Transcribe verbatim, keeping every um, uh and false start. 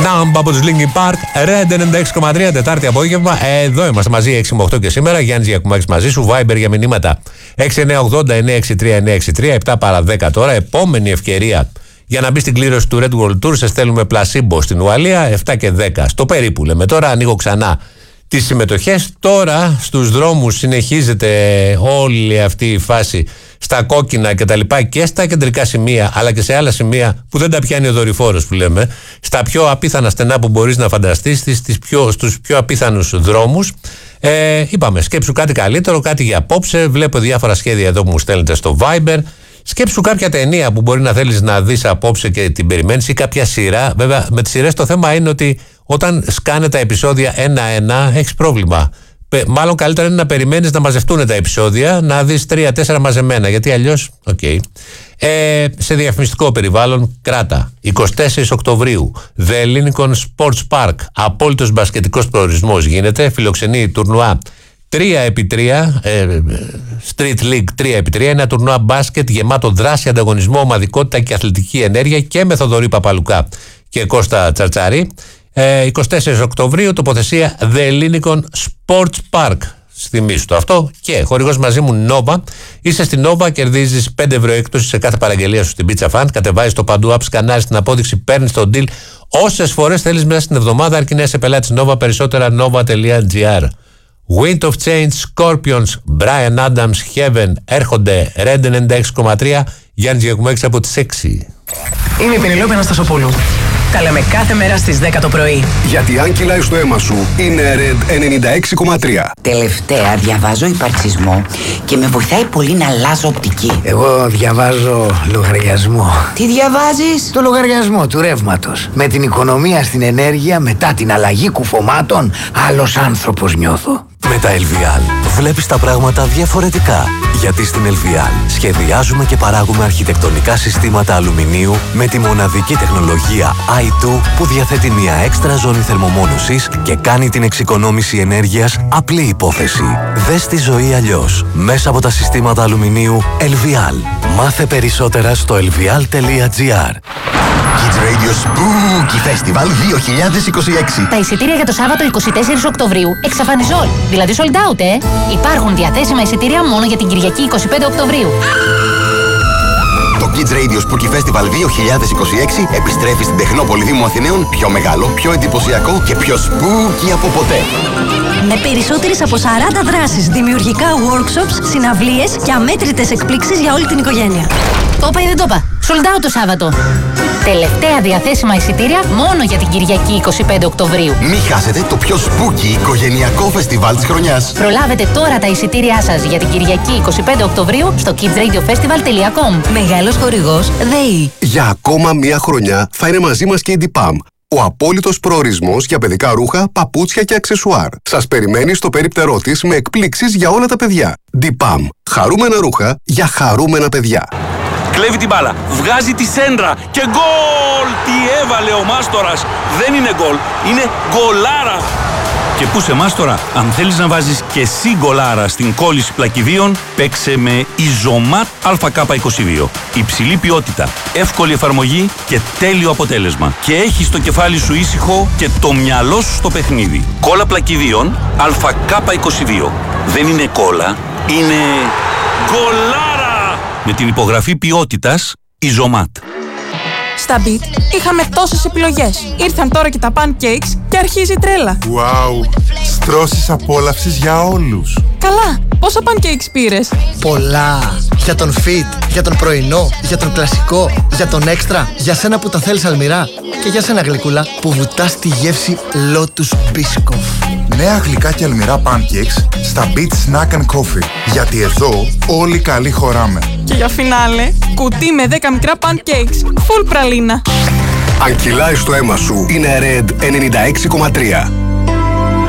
Numb από τους Linkin Park, Red ενενήντα έξι κόμμα τρία, Τετάρτη απόγευμα. Εδώ είμαστε μαζί έξι με οκτώ και σήμερα. Γιάννης Γιακουμάκης μαζί σου. Viber για μηνύματα έξι εννιά ογδόντα εννιά έξι τρία εννιά έξι τρία, επτά παρά δέκα τώρα. Επόμενη ευκαιρία για να μπει στην κλήρωση του Red World Tour. Σε στέλνουμε πλασίμπο στην Ουαλία, επτά και δέκα. Στο περίπου λέμε τώρα. Ανοίγω ξανά τις συμμετοχές. Τώρα στους δρόμους συνεχίζεται όλη αυτή η φάση στα κόκκινα και τα λοιπά και στα κεντρικά σημεία, αλλά και σε άλλα σημεία που δεν τα πιάνει ο δορυφόρος που λέμε, στα πιο απίθανα στενά που μπορείς να φανταστείς, στις πιο, στους πιο απίθανους δρόμους. Ε, είπαμε, σκέψου κάτι καλύτερο, κάτι για απόψε. Βλέπω διάφορα σχέδια εδώ που μου στέλνετε στο Viber. Σκέψου κάποια ταινία που μπορεί να θέλεις να δεις απόψε και την περιμένεις, ή κάποια σειρά. Βέβαια, με τις σειρές το θέμα είναι ότι όταν σκάνε τα επεισόδια ένα-ένα, έχεις πρόβλημα. Μάλλον καλύτερα είναι να περιμένεις να μαζευτούν τα επεισόδια, να δεις τρία τέσσερα μαζεμένα, γιατί αλλιώς, οκ. Okay. Ε, σε διαφημιστικό περιβάλλον, κράτα. εικοστή τέταρτη Οκτωβρίου, The Lincoln Sports Park, απόλυτος μπασκετικός προορισμός γίνεται, φιλοξενεί τουρνουά τρία επί τρία, ε, Street League τρία επί τρία, ένα τουρνουά μπάσκετ γεμάτο δράση, ανταγωνισμό, ομαδικότητα και αθλητική ενέργεια και με Θοδωρή Παπαλουκά και Κώστα Τσαρτσαρή. Ε, εικοστή τέταρτη Οκτωβρίου, τοποθεσία The Lincoln Sports Park. Θυμήσου το αυτό. Και χορηγός μαζί μου Nova. Είσαι στην Nova, κερδίζεις πέντε ευρώ έκπτωση σε κάθε παραγγελία σου στην Pizza Fan. Κατεβάζεις το παντού app, σκανάρεις την απόδειξη, παίρνεις το deal όσες φορές θέλεις μέσα στην εβδομάδα, αρκεί να είσαι πελάτης Nova. Περισσότερα nova τελεία gr. Wind of Change, Scorpions, Brian Adams, Heaven έρχονται. Red ενενήντα έξι κόμμα τρία, Γιάννης Γιακουμάκης από τις έξι. Είμαι η Πενελόπη Αναστασοπούλου. Τα λέμε κάθε μέρα στις δέκα το πρωί. Γιατί αν κυλάει στο αίμα σου, είναι Red ενενήντα έξι κόμμα τρία. Τελευταία διαβάζω υπαρξισμό και με βοηθάει πολύ να αλλάζω οπτική. Εγώ διαβάζω λογαριασμό. Τι διαβάζεις? Το λογαριασμό του ρεύματος. Με την οικονομία στην ενέργεια, μετά την αλλαγή κουφωμάτων, άλλος άνθρωπος νιώθω. Με τα Ελβιάλ βλέπεις τα πράγματα διαφορετικά. Γιατί στην Ελβιάλ σχεδιάζουμε και παράγουμε αρχιτεκτονικά συστήματα αλουμινίου με τη μοναδική τεχνολογία άι δύο που διαθέτει μια έξτρα ζώνη θερμομόνωσης και κάνει την εξοικονόμηση ενέργειας απλή υπόθεση. Δες τη ζωή αλλιώς μέσα από τα συστήματα αλουμινίου Ελβιάλ. Μάθε περισσότερα στο ελβιάλ τελεία gr. Kids Radio Spooky Festival δύο χιλιάδες είκοσι έξι. Τα εισιτήρια για το Σάββατο εικοστή τέταρτη Οκτωβρίου εξαφανιζόλ. Δηλαδή sold out, ε! Υπάρχουν διαθέσιμα εισιτήρια μόνο για την Κυριακή εικοστή πέμπτη Οκτωβρίου. Το Kids Radio Spooky Festival δύο χιλιάδες είκοσι έξι επιστρέφει στην Τεχνόπολη Δήμου Αθηναίων πιο μεγάλο, πιο εντυπωσιακό και πιο spooky από ποτέ. Με περισσότερες από σαράντα δράσεις, δημιουργικά workshops, συναυλίες και αμέτρητες εκπλήξεις για όλη την οικογένεια. Το είπα ή δεν το είπα? Sold out το Σάββατο. Τελευταία διαθέσιμα εισιτήρια μόνο για την Κυριακή εικοστή πέμπτη Οκτωβρίου. Μην χάσετε το πιο spooky οικογενειακό φεστιβάλ της χρονιάς. Προλάβετε τώρα τα εισιτήριά σας για την Κυριακή εικοστή πέμπτη Οκτωβρίου στο kids radio festival τελεία com. Μεγάλος χορηγός ΔΕΗ. Για ακόμα μία χρονιά θα είναι μαζί μας και η Dipam. Ο απόλυτος προορισμός για παιδικά ρούχα, παπούτσια και αξεσουάρ. Σας περιμένει στο περίπτερό της με εκπλήξεις για όλα τα παιδιά. Dipam. Χαρούμενα ρούχα για χαρούμενα παιδιά. Κλέβει την μπάλα, βγάζει τη σέντρα και γκολ! Τι έβαλε ο Μάστορας! Δεν είναι γκολ, είναι γκολάρα! Και πού σε Μάστορα, αν θέλεις να βάζεις και εσύ γκολάρα στην κόλληση πλακιδίων, παίξε με Ιζωμάτ Α Κ είκοσι δύο. Υψηλή ποιότητα, εύκολη εφαρμογή και τέλειο αποτέλεσμα. Και έχεις το κεφάλι σου ήσυχο και το μυαλό σου στο παιχνίδι. Κόλλα πλακιδίων Α Κ είκοσι δύο. Δεν είναι κόλλα, είναι γκολάρα! Με την υπογραφή ποιότητας Ιζωμάτ. Στα Beat είχαμε τόσες επιλογές. Ήρθαν τώρα και τα pancakes και αρχίζει η τρέλα. Wow! Στρώσεις απόλαυσης για όλους. Καλά! Πόσα pancakes πήρες? Πολλά! Για τον fit, για τον πρωινό, για τον κλασικό, για τον έξτρα, για σένα που τα θέλεις αλμυρά και για σένα γλυκούλα που βουτάς τη γεύση Lotus Biscoff. Νέα γλυκά και αλμυρά pancakes στα Beat Snack and Coffee. Γιατί εδώ όλοι καλοί χωράμε. Και για φινάλε, κουτί με δέκα μικρά pancakes. Full πραλίνα. Αν κυλάει στο αίμα σου, είναι Red ενενήντα έξι κόμμα τρία.